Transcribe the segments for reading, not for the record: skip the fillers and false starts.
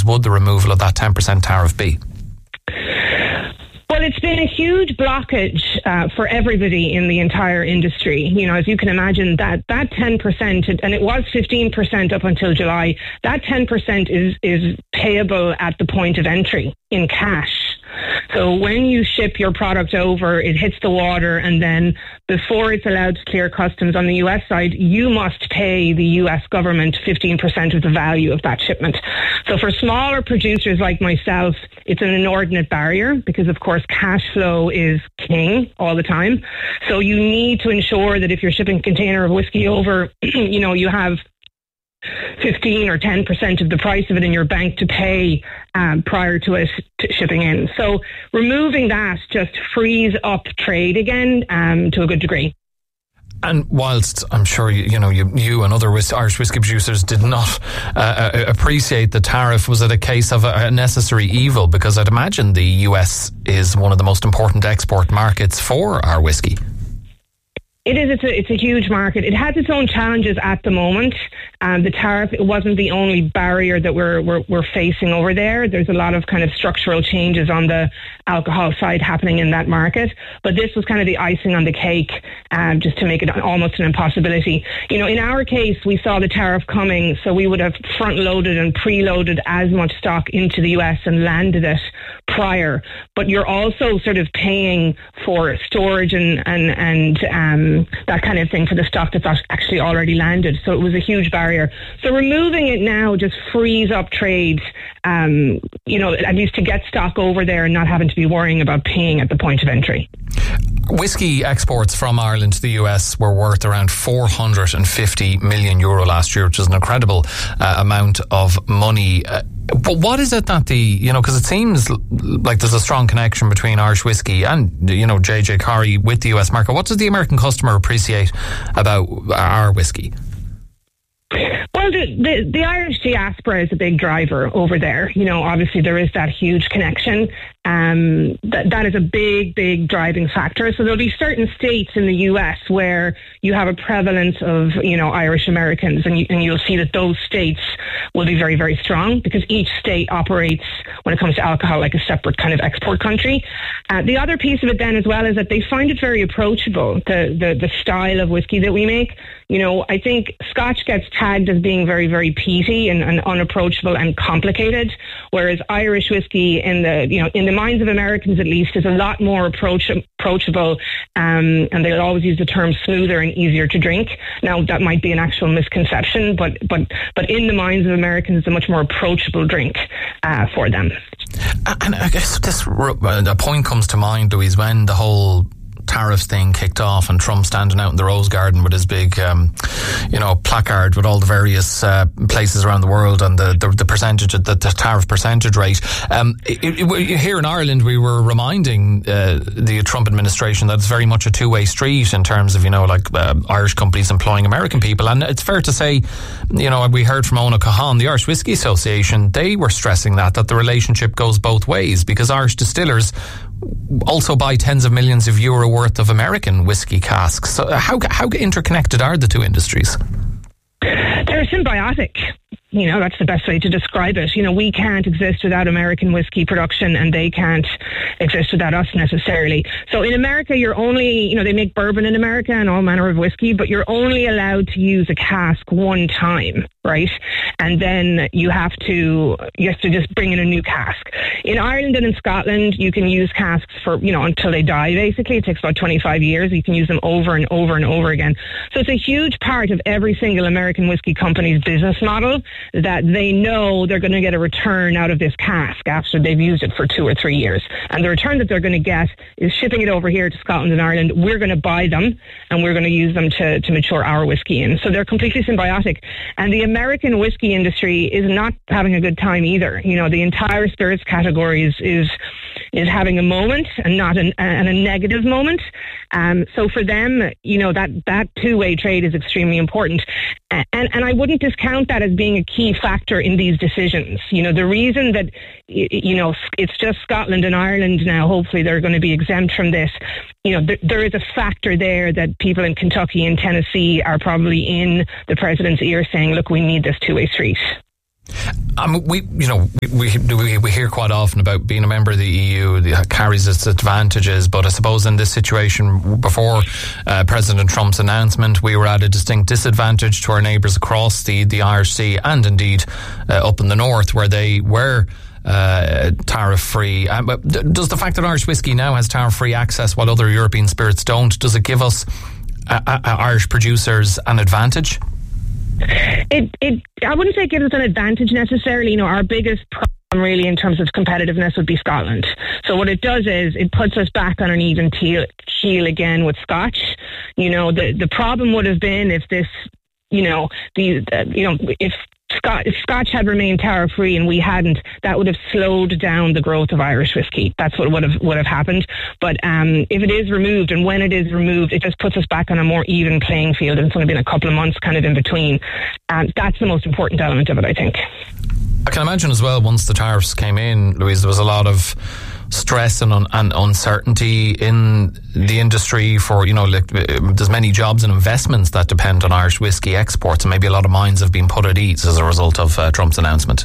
industries would the removal of that 10% tariff be? Well, it's been a huge blockage for everybody in the entire industry. You know, as you can imagine, that 10%, and it was 15% up until July, that 10% is payable at the point of entry in cash. So when you ship your product over, it hits the water, and then before it's allowed to clear customs on the US side, you must pay the US government 15% of the value of that shipment. So for smaller producers like myself, it's an inordinate barrier because, of course, cash flow is king all the time. So you need to ensure that if you're shipping a container of whiskey over, you know, you have 15 or 10% of the price of it in your bank to pay prior to it shipping in. So removing that just frees up trade again to a good degree. And whilst I'm sure you and other Irish whiskey producers did not appreciate the tariff, was it a case of a necessary evil? Because I'd imagine the US is one of the most important export markets for our whiskey. It is. It's a huge market. It has its own challenges at the moment. The tariff, it wasn't the only barrier that we're facing over there. There's a lot of kind of structural changes on the alcohol side happening in that market. But this was kind of the icing on the cake, just to make it almost an impossibility. You know, in our case, we saw the tariff coming, so we would have front-loaded and preloaded as much stock into the US and landed it prior. But you're also sort of paying for storage and that kind of thing for the stock that's actually already landed. So it was a huge barrier. So removing it now just frees up trade, at least to get stock over there and not having to be worrying about paying at the point of entry. Whiskey exports from Ireland to the US were worth around €450 million last year, which is an incredible amount of money. But what is it that because it seems like there's a strong connection between Irish whiskey and, JJ Corrie with the US market. What does the American customer appreciate about our whiskey? Well, the Irish diaspora is a big driver over there. You know, obviously there is that huge connection. That is a big driving factor. So there'll be certain states in the US where you have a prevalence of, Irish Americans, and you'll see that those states will be very, very strong because each state operates, when it comes to alcohol, like a separate kind of export country. The other piece of it then as well is that they find it very approachable, the style of whiskey that we make. You know, I think Scotch gets tagged as being very, very peaty and unapproachable and complicated, whereas Irish whiskey in the minds of Americans at least is a lot more approachable, and they'll always use the term smoother and easier to drink. Now that might be an actual misconception, but in the minds of Americans it's a much more approachable drink for them. And I guess a point comes to mind, Louise, when the whole tariffs thing kicked off and Trump standing out in the Rose Garden with his big placard with all the various places around the world and the percentage, the tariff percentage rate. Here in Ireland we were reminding the Trump administration that it's very much a two-way street in terms of Irish companies employing American people, and it's fair to say, we heard from Ona Cahan, the Irish Whiskey Association, they were stressing that the relationship goes both ways because Irish distillers also buy tens of millions of euro worth of American whiskey casks. So how interconnected are the two industries? They're symbiotic. That's the best way to describe it. We can't exist without American whiskey production, and they can't exist without us necessarily. So in America, you're only, they make bourbon in America and all manner of whiskey, but you're only allowed to use a cask one time, right? And then you have to just bring in a new cask. In Ireland and in Scotland, you can use casks for, until they die, basically. It takes about 25 years. You can use them over and over and over again. So it's a huge part of every single American whiskey company's business model that they know they're going to get a return out of this cask after they've used it for 2 or 3 years. And the return that they're going to get is shipping it over here to Scotland and Ireland. We're going to buy them and we're going to use them to mature our whiskey in. So they're completely symbiotic. And the American whiskey industry is not having a good time either. The entire spirits category is having a moment and not a negative moment. So for them, that two-way trade is extremely important. And I wouldn't discount that as being a key factor in these decisions. The reason that, it's just Scotland and Ireland now, hopefully they're going to be exempt from this. There is a factor there that people in Kentucky and Tennessee are probably in the president's ear saying, look, we need this two-way street. We hear quite often about being a member of the EU that carries its advantages, but I suppose in this situation, before President Trump's announcement, we were at a distinct disadvantage to our neighbours across the Irish Sea, and indeed up in the north, where they were tariff-free. But does the fact that Irish whiskey now has tariff-free access while other European spirits don't, does it give us Irish producers an advantage? I wouldn't say it gives us an advantage necessarily. Our biggest problem really in terms of competitiveness would be Scotland. So what it does is it puts us back on an even keel again with Scotch. The problem would have been if this, if Scotch had remained tariff-free and we hadn't, that would have slowed down the growth of Irish whiskey. That's what would have happened. But if it is removed, and when it is removed, it just puts us back on a more even playing field. And it's only been a couple of months kind of in between. That's the most important element of it, I think. I can imagine as well, once the tariffs came in, Louise, there was a lot of stress and uncertainty in the industry for, there's many jobs and investments that depend on Irish whiskey exports, and maybe a lot of minds have been put at ease as a result of Trump's announcement.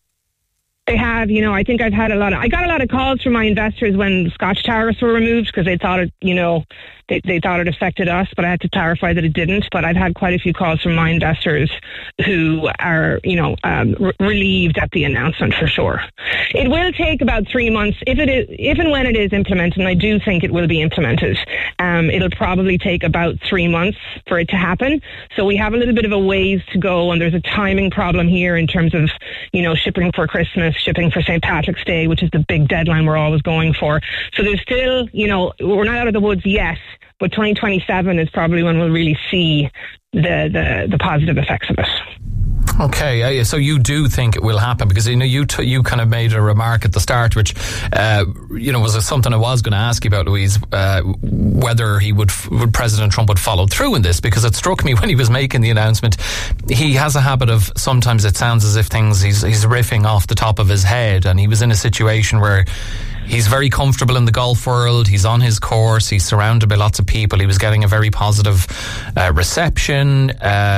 They have, I think I got a lot of calls from my investors when Scotch tariffs were removed, because they thought it, they thought it affected us, but I had to clarify that it didn't. But I've had quite a few calls from my investors who are, relieved at the announcement for sure. It will take about 3 months if and when it is implemented, and I do think it will be implemented. It'll probably take about 3 months for it to happen. So we have a little bit of a ways to go, and there's a timing problem here in terms of, shipping for Christmas, shipping for St. Patrick's Day, which is the big deadline we're always going for. So there's still, we're not out of the woods yet, but 2027 is probably when we'll really see the positive effects of it. Okay, so you do think it will happen, because you kind of made a remark at the start, which was something I was going to ask you about, Louise, whether President Trump would follow through in this, because it struck me when he was making the announcement, he has a habit of, sometimes it sounds as if he's riffing off the top of his head, and he was in a situation where he's very comfortable in the golf world. He's on his course. He's surrounded by lots of people. He was getting a very positive reception.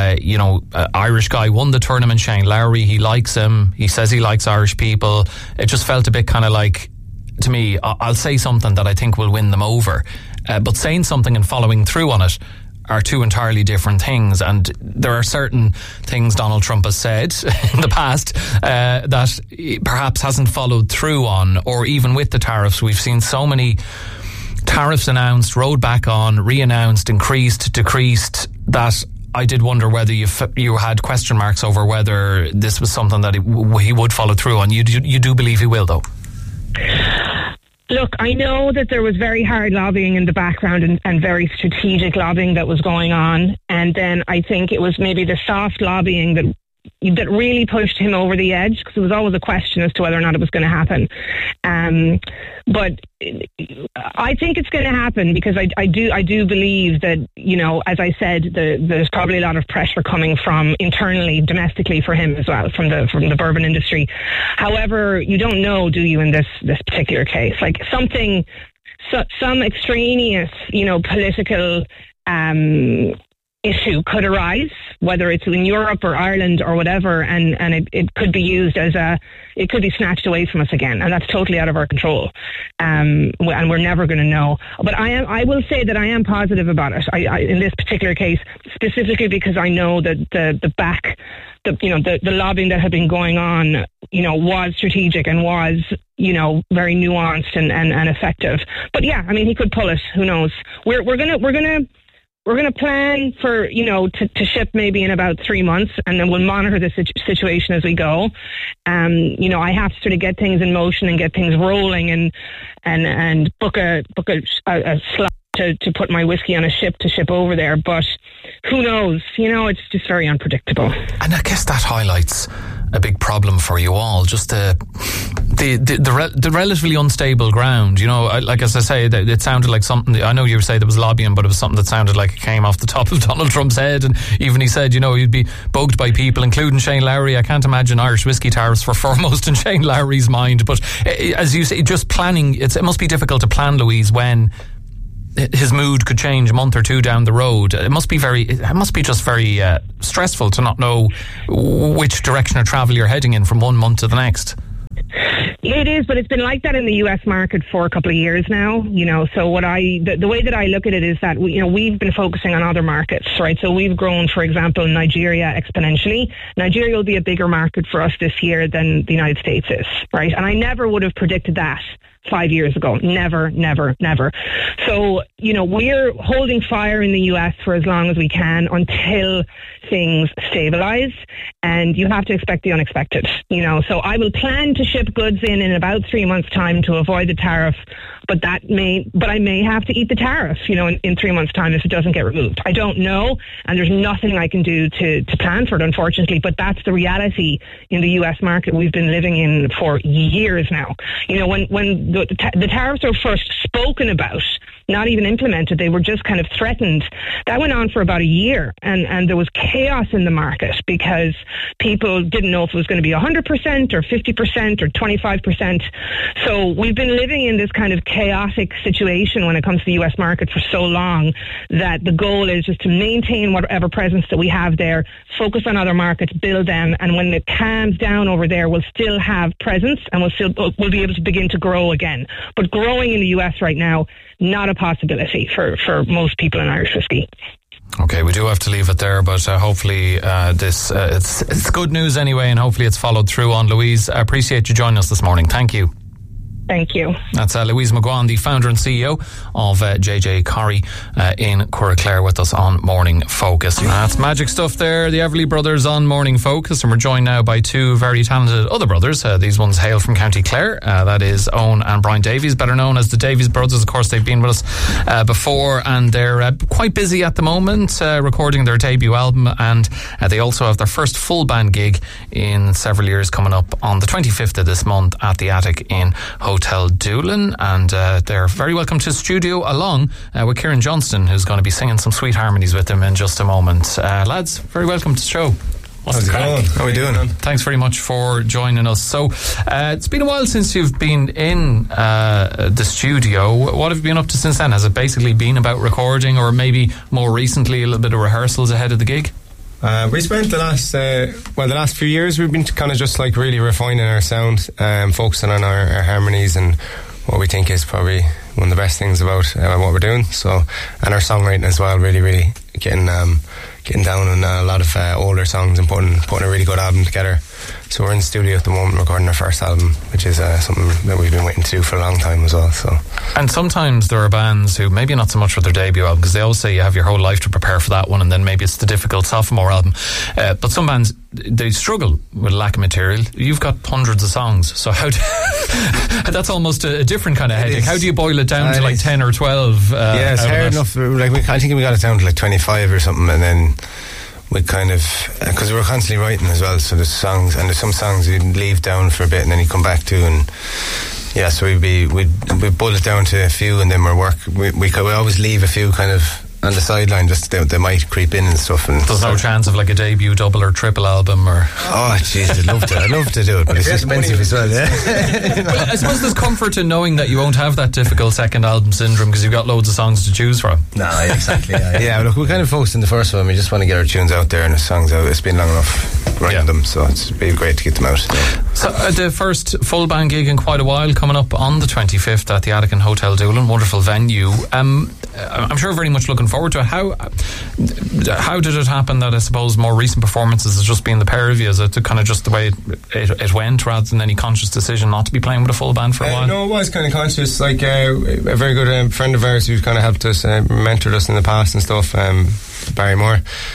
Irish guy won the tournament, Shane Lowry. He likes him. He says he likes Irish people. It just felt a bit kind of like, to me, I'll say something that I think will win them over. But saying something and following through on it are two entirely different things, and there are certain things Donald Trump has said in the past that perhaps hasn't followed through on, or even with the tariffs. We've seen so many tariffs announced, rolled back on, re-announced, increased, decreased, that I did wonder whether you had question marks over whether this was something that he would follow through on. You do believe he will, though? Look, I know that there was very hard lobbying in the background and very strategic lobbying that was going on. And then I think it was maybe the soft lobbying that really pushed him over the edge, because it was always a question as to whether or not it was going to happen. But I think it's going to happen, because I do believe that, as I said, there's probably a lot of pressure coming from internally, domestically for him as well, from the bourbon industry. However, you don't know, do you, in this particular case? Like some extraneous, political issue could arise, whether it's in Europe or Ireland or whatever, and it could be used it could be snatched away from us again, and that's totally out of our control, and we're never going to know. But I will say that I am positive about it. I in this particular case, specifically because I know that the lobbying that had been going on, was strategic and was, very nuanced and effective. But yeah, I mean, he could pull it. Who knows? We're gonna plan for, to ship maybe in about 3 months, and then we'll monitor the situation as we go. I have to sort of get things in motion and get things rolling, and book a slot to put my whiskey on a ship to ship over there. But who knows? It's just very unpredictable. And I guess that highlights a big problem for you all, just the relatively unstable ground. Like, as I say, it sounded like something, I know you say there was lobbying, but it was something that sounded like it came off the top of Donald Trump's head, and even he said, you'd be bugged by people, including Shane Lowry. I can't imagine Irish whiskey tariffs were foremost in Shane Lowry's mind, but as you say, just planning, it must be difficult to plan, Louise, when his mood could change a month or two down the road. It must be just very stressful to not know which direction of travel you're heading in from one month to the next. It is, but it's been like that in the US market for a couple of years now, so the way that I look at it is that we've been focusing on other markets, right? So we've grown, for example, Nigeria exponentially. Nigeria will be a bigger market for us this year than the United States is, right? And I never would have predicted that 5 years ago. Never. So, we're holding fire in the US for as long as we can until things stabilize, and you have to expect the unexpected, So I will plan to ship goods in about 3 months' time to avoid the tariff, but I may have to eat the tariff, in 3 months' time if it doesn't get removed. I don't know, and there's nothing I can do to plan for it, unfortunately, but that's the reality in the US market we've been living in for years now. When the tariffs were first spoken about, not even implemented, they were just kind of threatened. That went on for about a year, and there was chaos in the market because people didn't know if it was going to be 100% or 50% or 25%. So we've been living in this kind of chaotic situation when it comes to the US market for so long that the goal is just to maintain whatever presence that we have there, focus on other markets, build them, and when it calms down over there, we'll still have presence and we'll be able to begin to grow again. But growing in the US right now, not a possibility for most people in Irish whiskey. Okay, we do have to leave it there, but hopefully it's good news anyway, and hopefully it's followed through on. Louise, I appreciate you joining us this morning. Thank you. Thank you. That's Louise McGuan, the founder and CEO of JJ Corrie in Curraclare, with us on Morning Focus. That's magic stuff there, the Everly brothers on Morning Focus, and we're joined now by two very talented other brothers. These ones hail from County Clare. That is Owen and Brian Davies, better known as the Davies brothers. Of course, they've been with us before, and they're quite busy at the moment recording their debut album, and they also have their first full band gig in several years coming up on the 25th of this month at the Attic in Hotel Doolin, and they're very welcome to the studio along with Kieran Johnston, who's going to be singing some sweet harmonies with them in just a moment. Lads, very welcome to the show. How's it going? How are we doing? Thanks very much for joining us. So it's been a while since you've been in the studio. What have you been up to since then? Has it basically been about recording, or maybe more recently a little bit of rehearsals ahead of the gig? We spent the last few years we've been kind of just like really refining our sound, focusing on our harmonies and what we think is probably one of the best things about what we're doing. So, and our songwriting as well, really getting down on a lot of older songs and putting a really good album together. So we're in the studio at the moment recording our first album, which is something that we've been waiting to do for a long time as well. So, and sometimes there are bands who maybe not so much for their debut album, because they always say you have your whole life to prepare for that one, and then maybe it's the difficult sophomore album. But some bands, they struggle with lack of material. You've got hundreds of songs, so that's almost a different kind of headache. How do you boil it down to like 10 or 12? Yeah, it's hard enough. I think we got it down to like 25 or something, and then we kind of, because we're constantly writing as well, so there's songs, and there's some songs you'd leave down for a bit and then you come back to, and yeah, so we'd boil it down to a few, and then we always leave a few kind of on the sideline, just they might creep in and stuff. And there's no chance of like a debut double or triple album, or oh jeez, I'd love to do it, but it's expensive as well. Yeah. Well, I suppose there's comfort in knowing that you won't have that difficult second album syndrome because you've got loads of songs to choose from. No, exactly. Yeah, look, we kind of focused on the first one. We just want to get our tunes out there and the songs out. It's been long enough writing them, so it's been great to get them out. Yeah. So the first full band gig in quite a while, coming up on the 25th at the Attic in Hotel Doolin, wonderful venue. I'm sure very much looking forward to it. How did it happen that I suppose more recent performances has just been the pair of you? Is it kind of just the way it went rather than any conscious decision not to be playing with a full band for a while? No, it was kind of conscious. Like a very good friend of ours who's kind of helped us, mentored us in the past and stuff, Barry Moore.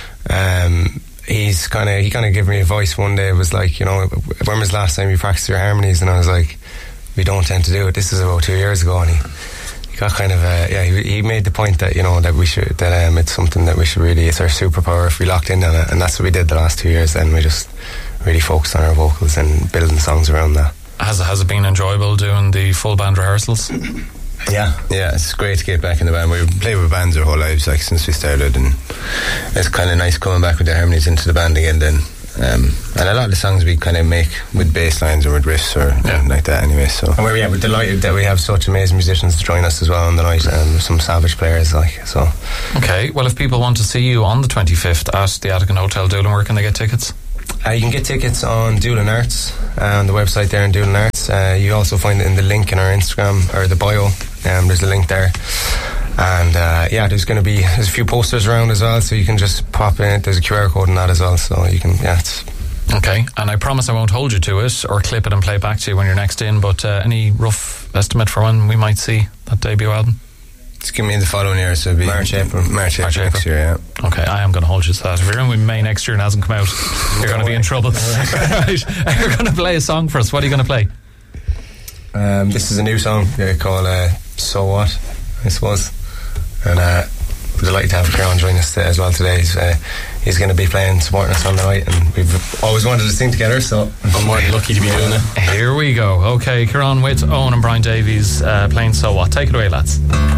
He kind of gave me advice one day. It was like, when was the last time you practiced your harmonies? And I was like, we don't tend to do it. This is about 2 years ago, and he got kind of he made the point that that we should, that it's something that we should really, it's our superpower if we locked in on it, and that's what we did the last 2 years. Then we just really focused on our vocals and building songs around that. Has it been enjoyable doing the full band rehearsals? Yeah, it's great to get back in the band. We played with bands our whole lives, like since we started, and it's kind of nice coming back with the harmonies into the band again then. And a lot of the songs we kind of make with bass lines or with riffs or like that anyway. So, and we're delighted that we have such amazing musicians to join us as well on the night, and some savage players so. Okay, well, if people want to see you on the 25th at the Attican Hotel Doolin, where can they get tickets? You can get tickets on Doolin Arts, on the website there in Doolin Arts. You also find it in the link in our Instagram, or the bio. There's a link there. And there's a few posters around as well, so you can just pop in. There's a QR code in that as well, so you can, it's... Okay, and I promise I won't hold you to it or clip it and play it back to you when you're next in, but any rough estimate for when we might see that debut album? Just give me the following year, so it'll be March, April next year, yeah. Okay, I am going to hold you to that. If you're in with May next year and it hasn't come out, you're going to be in trouble. Right, you're going to play a song for us. What are you going to play? This is a new song called So What, I suppose. And we're delighted to have Kieran join us as well today. He's going to be supporting us on the night, and we've always wanted to sing together, so I'm more than lucky to be doing it. Here we go. Okay, Kieran with Owen and Brian Davies playing So What. Take it away, lads.